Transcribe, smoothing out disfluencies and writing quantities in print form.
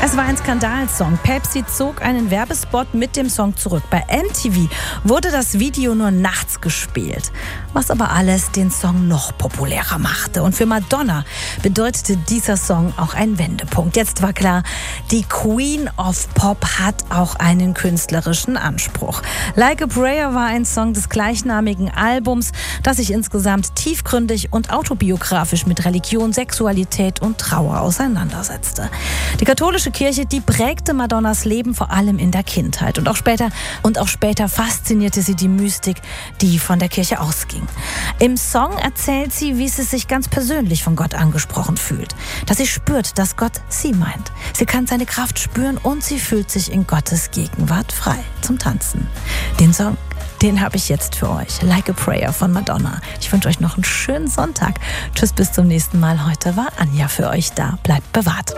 Es war ein Skandalsong. Pepsi zog einen Werbespot mit dem Song zurück. Bei MTV wurde das Video nur nachts gespielt, was aber alles den Song noch populärer machte. Und für Madonna bedeutete dieser Song auch einen Wendepunkt. Jetzt war klar, die Queen of Pop hat auch einen künstlerischen Anspruch. Like a Prayer war ein Song des gleichnamigen Albums, das sich insgesamt tiefgründig und autobiografisch mit Religion, Sexualität und Trauer auseinandersetzte. Die katholische Kirche, die prägte Madonnas Leben vor allem in der Kindheit. Und auch später faszinierte sie die Mystik, die von der Kirche ausging. Im Song erzählt sie, wie sie sich ganz persönlich von Gott angesprochen fühlt. Dass sie spürt, dass Gott sie meint. Sie kann seine Kraft spüren und sie fühlt sich in Gottes Gegenwart frei zum Tanzen. Den Song, den habe ich jetzt für euch. Like a Prayer von Madonna. Ich wünsche euch noch einen schönen Sonntag. Tschüss, bis zum nächsten Mal. Heute war Anja für euch da. Bleibt bewahrt.